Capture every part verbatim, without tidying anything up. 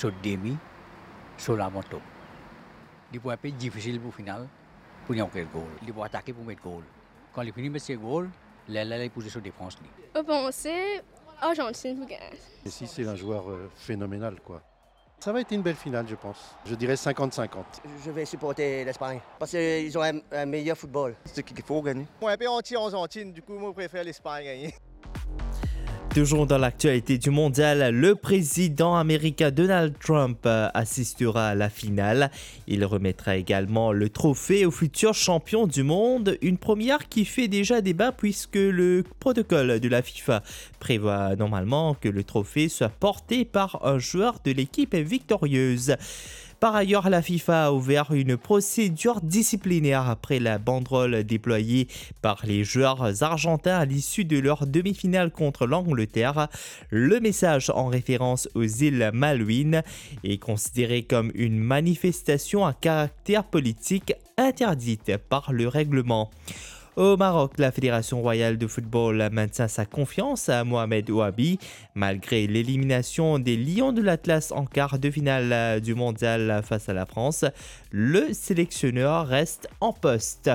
sur demi, sur la moto. Il faut un peu difficile pour final, pour y enquêter goal. Il faut attaquer pour mettre goal. Quand il finit de mettre ses goals, là, là, il pousse sur défense. Je pensais Argentine pour gagner. Messi, c'est un joueur euh, phénoménal, quoi. Ça va être une belle finale, je pense. Je dirais cinquante cinquante. Je vais supporter l'Espagne parce qu'ils ont un, un meilleur football. C'est ce qu'il faut gagner. Moi, un peu anti-Argentine, du coup, moi, je préfère l'Espagne gagner. Toujours dans l'actualité du mondial, le président américain Donald Trump assistera à la finale. Il remettra également le trophée au futur champion du monde, une première qui fait déjà débat puisque le protocole de la FIFA prévoit normalement que le trophée soit porté par un joueur de l'équipe victorieuse. Par ailleurs, la FIFA a ouvert une procédure disciplinaire après la banderole déployée par les joueurs argentins à l'issue de leur demi-finale contre l'Angleterre. Le message en référence aux îles Malouines est considéré comme une manifestation à caractère politique interdite par le règlement. Au Maroc, la Fédération royale de football maintient sa confiance à Mohamed Ouabi. Malgré l'élimination des Lions de l'Atlas en quart de finale du mondial face à la France, le sélectionneur reste en poste.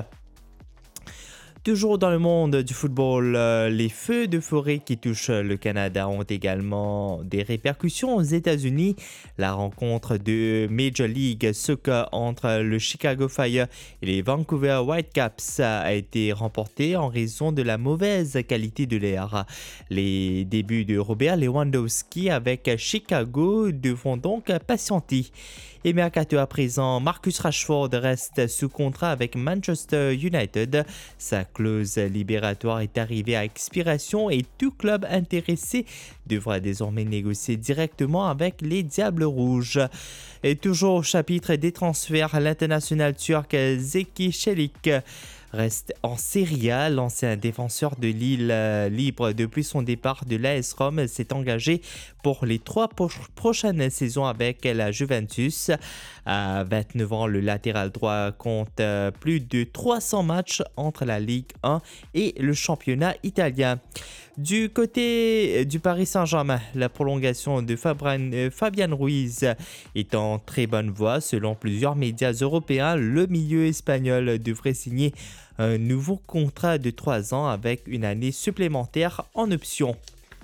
Toujours dans le monde du football, les feux de forêt qui touchent le Canada ont également des répercussions aux États-Unis. La rencontre de Major League Soccer entre le Chicago Fire et les Vancouver Whitecaps a été remportée en raison de la mauvaise qualité de l'air. Les débuts de Robert Lewandowski avec Chicago devront donc patienter. Et mercato à présent, Marcus Rashford reste sous contrat avec Manchester United. Sa clause libératoire est arrivée à expiration et tout club intéressé devra désormais négocier directement avec les Diables Rouges. Et toujours au chapitre des transferts, l'international turc Zeki Çelik reste en Serie A. L'ancien défenseur de Lille, euh, libre depuis son départ de l'A S Rome, s'est engagé pour les trois po- prochaines saisons avec la Juventus. À vingt-neuf ans, le latéral droit compte euh, plus de trois cents matchs entre la Ligue un et le championnat italien. Du côté du Paris Saint-Germain, la prolongation de Fabran, euh, Fabian Ruiz est en très bonne voie. Selon plusieurs médias européens, le milieu espagnol devrait signer un nouveau contrat de trois ans avec une année supplémentaire en option.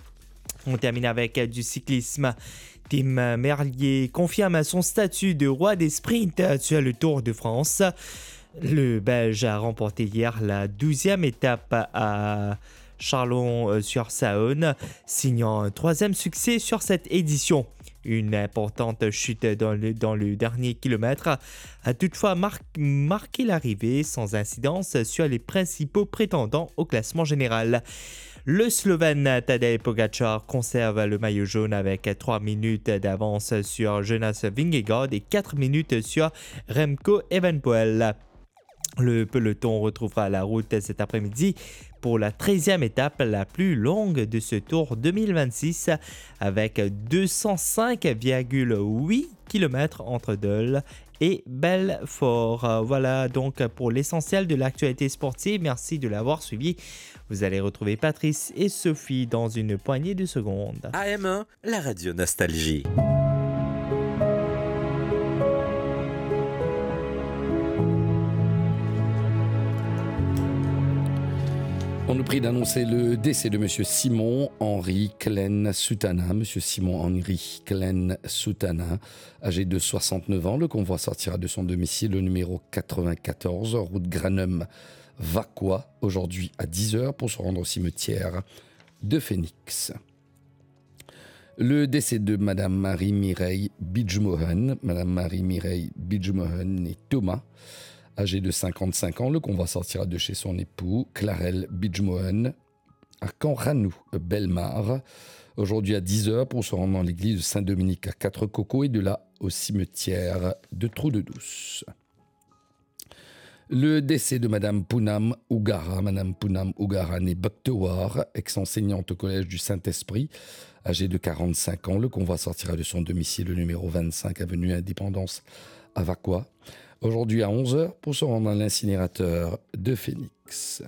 On termine avec du cyclisme. Tim Merlier confirme son statut de roi des sprints sur le Tour de France. Le Belge a remporté hier la douzième étape à Châlons-sur-Saône, signant un troisième succès sur cette édition. Une importante chute dans le, dans le dernier kilomètre a toutefois mar- marqué l'arrivée sans incidence sur les principaux prétendants au classement général. Le Slovène Tadej Pogačar conserve le maillot jaune avec trois minutes d'avance sur Jonas Vingegaard et quatre minutes sur Remco Evenepoel. Le peloton retrouvera la route cet après-midi pour la treizième étape la plus longue de ce Tour deux mille vingt-six avec deux cent cinq virgule huit kilomètres entre Dole et Belfort. Voilà donc pour l'essentiel de l'actualité sportive. Merci de l'avoir suivi. Vous allez retrouver Patrice et Sophie dans une poignée de secondes. A M un, la radio Nostalgie. On nous prie d'annoncer le décès de M. Simon-Henri Klein-Soutana. M. Simon-Henri Klein-Soutana, âgé de soixante-neuf ans. Le convoi sortira de son domicile au numéro quatre-vingt-quatorze, route Granum-Vacquois, aujourd'hui à dix heures pour se rendre au cimetière de Phoenix. Le décès de Mme Marie-Mireille Bidjmohen. Mme Marie-Mireille Bidjmohen et Thomas, âgé de cinquante-cinq ans. Le convoi sortira de chez son époux, Clarel Bidjmohen, à Canranou, Belmar, aujourd'hui à dix heures pour se rendre dans l'église de Saint-Dominique à Quatre-Cocos et de là au cimetière de Trou-de-Douce. Le décès de Madame Pounam Ougara. Madame Pounam Ougara, née Bucktowar, ex-enseignante au collège du Saint-Esprit, âgée de quarante-cinq ans. Le convoi sortira de son domicile, le numéro vingt-cinq, avenue Indépendance à Vacquois, aujourd'hui à onze heures pour se rendre à l'incinérateur de Phoenix.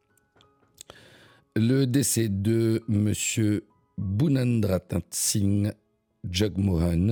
Le décès de M. Bunendranath Singh Jagmohan,